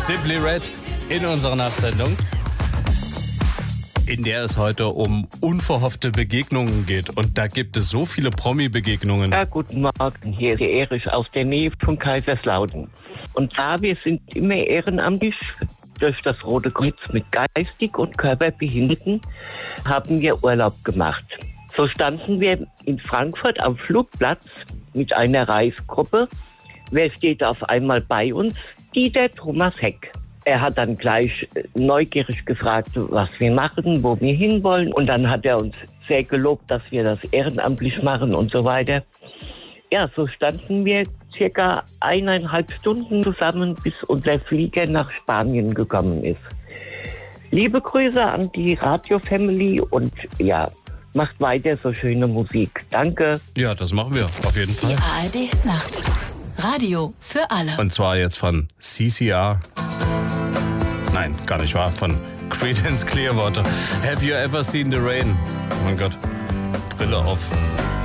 Simply Red in unserer Nachtsendung, in der es heute um unverhoffte Begegnungen geht. Und da gibt es so viele Promi-Begegnungen. Ja, guten Morgen, hier ist der Erich aus der Nähe von Kaiserslautern. Und da wir sind immer ehrenamtlich durch das Rote Kreuz mit geistig und körperbehinderten, haben wir Urlaub gemacht. So standen wir in Frankfurt am Flugplatz mit einer Reisgruppe. Wer steht auf einmal bei uns? Dieter Thomas Heck. Er hat dann gleich neugierig gefragt, was wir machen, wo wir hinwollen. Und dann hat er uns sehr gelobt, dass wir das ehrenamtlich machen und so weiter. Ja, so standen wir circa 1,5 Stunden zusammen, bis unser Flieger nach Spanien gekommen ist. Liebe Grüße an die Radio-Family und ja, macht weiter so schöne Musik. Danke. Ja, das machen wir auf jeden Fall. Die ARD-Nacht. Radio für alle. Und zwar jetzt von CCR. Nein, gar nicht wahr. Von Creedence Clearwater. Have you ever seen the rain? Oh mein Gott. Brille auf.